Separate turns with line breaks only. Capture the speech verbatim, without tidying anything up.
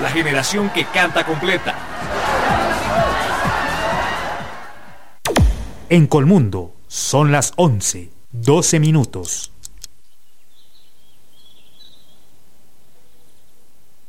la generación que canta completa.
En Colmundo son las once, doce minutos.